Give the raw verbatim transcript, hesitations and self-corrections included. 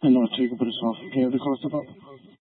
En några tycker på det svar. Kan jag det kosta på?